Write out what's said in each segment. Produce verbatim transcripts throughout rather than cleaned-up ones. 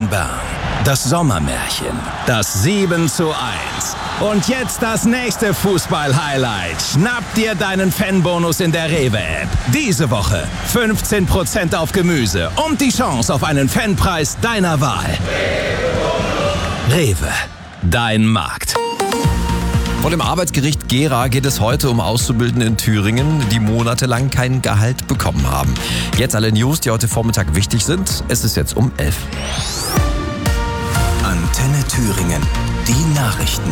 Bern. Das Sommermärchen. Das sieben zu eins. Und jetzt das nächste Fußball-Highlight. Schnapp dir deinen Fanbonus in der Rewe-App. Diese Woche fünfzehn Prozent auf Gemüse und die Chance auf einen Fanpreis deiner Wahl. Rewe, dein Markt. Vor dem Arbeitsgericht Gera geht es heute um Auszubildende in Thüringen, die monatelang kein Gehalt bekommen haben. Jetzt alle News, die heute Vormittag wichtig sind. Es ist jetzt um elf. Antenne Thüringen, die Nachrichten.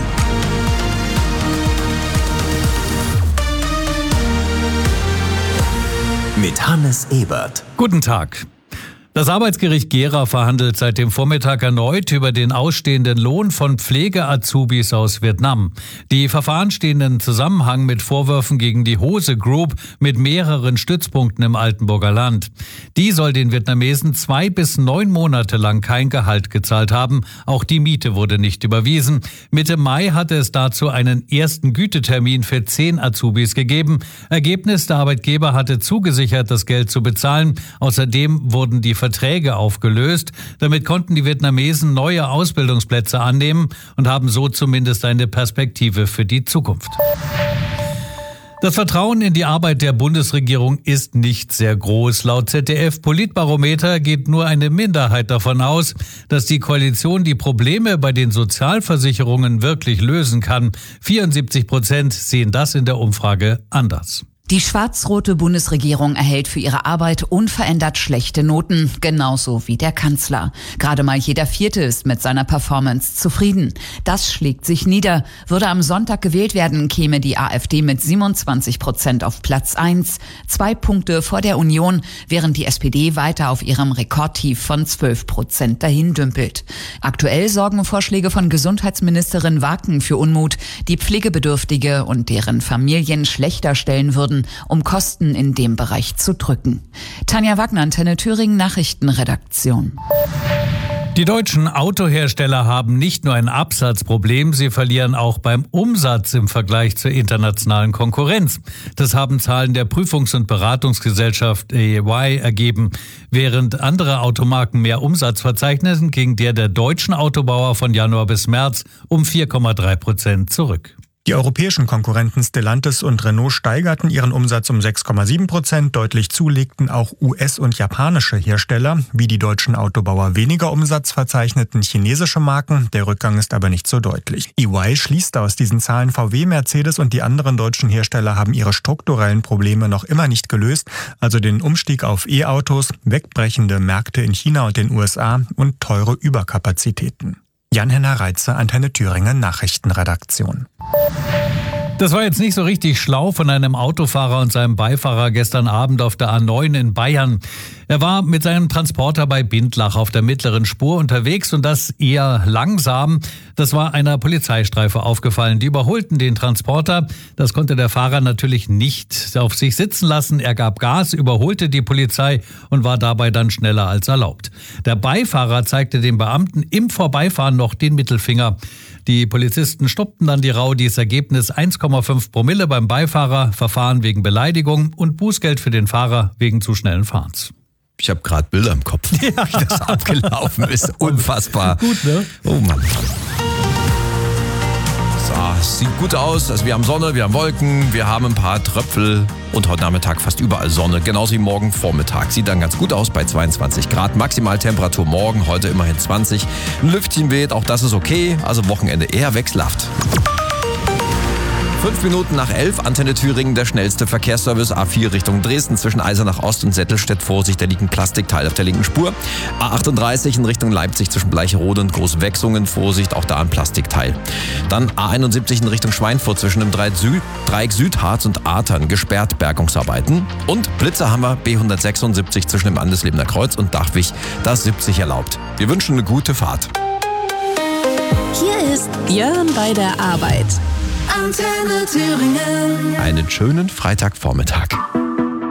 Mit Hannes Ebert. Guten Tag. Das Arbeitsgericht Gera verhandelt seit dem Vormittag erneut über den ausstehenden Lohn von Pflege-Azubis aus Vietnam. Die Verfahren stehen in Zusammenhang mit Vorwürfen gegen die Hose Group mit mehreren Stützpunkten im Altenburger Land. Die soll den Vietnamesen zwei bis neun Monate lang kein Gehalt gezahlt haben. Auch die Miete wurde nicht überwiesen. Mitte Mai hatte es dazu einen ersten Gütetermin für zehn Azubis gegeben. Ergebnis: der Arbeitgeber hatte zugesichert, das Geld zu bezahlen. Außerdem wurden die Verträge aufgelöst. Damit konnten die Vietnamesen neue Ausbildungsplätze annehmen und haben so zumindest eine Perspektive für die Zukunft. Das Vertrauen in die Arbeit der Bundesregierung ist nicht sehr groß. Laut Z D F-Politbarometer geht nur eine Minderheit davon aus, dass die Koalition die Probleme bei den Sozialversicherungen wirklich lösen kann. vierundsiebzig Prozent sehen das in der Umfrage anders. Die schwarz-rote Bundesregierung erhält für ihre Arbeit unverändert schlechte Noten, genauso wie der Kanzler. Gerade mal jeder Vierte ist mit seiner Performance zufrieden. Das schlägt sich nieder. Würde am Sonntag gewählt werden, käme die AfD mit siebenundzwanzig Prozent auf Platz eins, zwei Punkte vor der Union, während die S P D weiter auf ihrem Rekordtief von zwölf Prozent dahin dümpelt. Aktuell sorgen Vorschläge von Gesundheitsministerin Waken für Unmut, die Pflegebedürftige und deren Familien schlechter stellen würden, um Kosten in dem Bereich zu drücken. Tanja Wagner, Antenne Thüringen, Nachrichtenredaktion. Die deutschen Autohersteller haben nicht nur ein Absatzproblem, sie verlieren auch beim Umsatz im Vergleich zur internationalen Konkurrenz. Das haben Zahlen der Prüfungs- und Beratungsgesellschaft E Y ergeben. Während andere Automarken mehr Umsatz verzeichnen, ging der der deutschen Autobauer von Januar bis März um vier Komma drei Prozent zurück. Die europäischen Konkurrenten Stellantis und Renault steigerten ihren Umsatz um sechs Komma sieben Prozent. Deutlich zulegten auch U S- und japanische Hersteller. Wie die deutschen Autobauer weniger Umsatz verzeichneten chinesische Marken. Der Rückgang ist aber nicht so deutlich. E Y schließt aus diesen Zahlen, V W, Mercedes und die anderen deutschen Hersteller haben ihre strukturellen Probleme noch immer nicht gelöst. Also den Umstieg auf E-Autos, wegbrechende Märkte in China und den U S A und teure Überkapazitäten. Jan-Henner Reitze, Antenne Thüringen, Nachrichtenredaktion. Das war jetzt nicht so richtig schlau von einem Autofahrer und seinem Beifahrer gestern Abend auf der A neun in Bayern. Er war mit seinem Transporter bei Bindlach auf der mittleren Spur unterwegs und das eher langsam. Das war einer Polizeistreife aufgefallen. Die überholten den Transporter. Das konnte der Fahrer natürlich nicht auf sich sitzen lassen. Er gab Gas, überholte die Polizei und war dabei dann schneller als erlaubt. Der Beifahrer zeigte dem Beamten im Vorbeifahren noch den Mittelfinger. Die Polizisten stoppten dann die Raudis. Ergebnis eins Komma fünf Promille beim Beifahrer, Verfahren wegen Beleidigung und Bußgeld für den Fahrer wegen zu schnellen Fahrens. Ich habe gerade Bilder im Kopf, ja. Wie das abgelaufen ist. Unfassbar. Gut, ne? Oh Mann. So, es sieht gut aus. Also wir haben Sonne, wir haben Wolken, wir haben ein paar Tröpfel und heute Nachmittag fast überall Sonne. Genauso wie morgen Vormittag. Sieht dann ganz gut aus bei zweiundzwanzig Grad. Maximaltemperatur morgen, heute immerhin zwanzig. Ein Lüftchen weht, auch das ist okay. Also Wochenende eher wechselhaft. Fünf Minuten nach elf, Antenne Thüringen, der schnellste Verkehrsservice. A vier Richtung Dresden, zwischen Eisenach Ost und Settelstedt. Vorsicht, da liegt ein Plastikteil auf der linken Spur. A achtunddreißig in Richtung Leipzig, zwischen Bleicherode und Großwechsungen. Vorsicht, auch da ein Plastikteil. Dann A einundsiebzig in Richtung Schweinfurt, zwischen dem Dreieck, Süd, Dreieck Südharz und Artern. Gesperrt, Bergungsarbeiten. Und Blitzer haben wir B hundertsechsundsiebzig zwischen dem Andeslebener Kreuz und Dachwig. Da ist siebzig erlaubt. Wir wünschen eine gute Fahrt. Hier ist Björn bei der Arbeit. Antenne Thüringen. Einen schönen Freitagvormittag.